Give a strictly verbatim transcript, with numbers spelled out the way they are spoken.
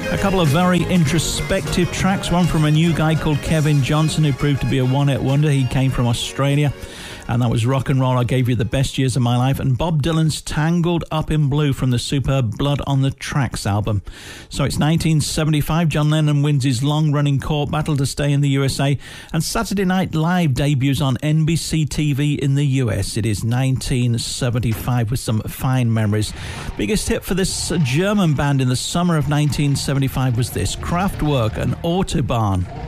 A couple of very introspective tracks, one from a new guy called Kevin Johnson, who proved to be a one-hit wonder. He came from Australia, and that was Rock and Roll, I Gave You the Best Years of My Life, and Bob Dylan's Tangled Up in Blue from the superb Blood on the Tracks album. So it's nineteen seventy-five, John Lennon wins his long-running court battle to stay in the U S A, and Saturday Night Live debuts on N B C T V in the U S. It is nineteen seventy-five with some fine memories. Biggest hit for this German band in the summer of nineteen seventy-five was this, Kraftwerk and Autobahn.